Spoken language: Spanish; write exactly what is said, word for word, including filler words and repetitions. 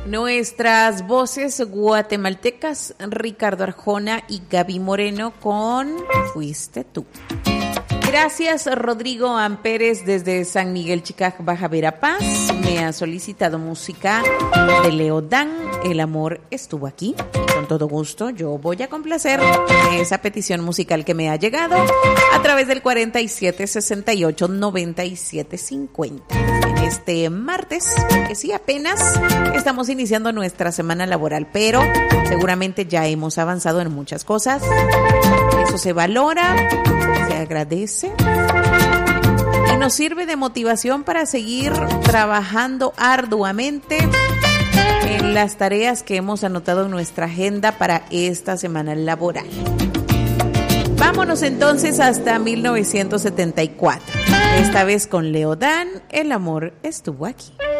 Nuestras voces guatemaltecas, Ricardo Arjona y Gaby Moreno con Fuiste Tú. Gracias, Rodrigo Amperes desde San Miguel Chicaj, Baja Verapaz. Me ha solicitado música de Leodán, El amor estuvo aquí. Y con todo gusto yo voy a complacer esa petición musical que me ha llegado a través del cuarenta y siete sesenta y ocho noventa y siete cincuenta. En este martes, que sí apenas estamos iniciando nuestra semana laboral, pero seguramente ya hemos avanzado en muchas cosas. Eso se valora, se agradece y nos sirve de motivación para seguir trabajando arduamente en las tareas que hemos anotado en nuestra agenda para esta semana laboral. Vámonos entonces hasta mil novecientos setenta y cuatro, esta vez con Leodán, El amor estuvo aquí.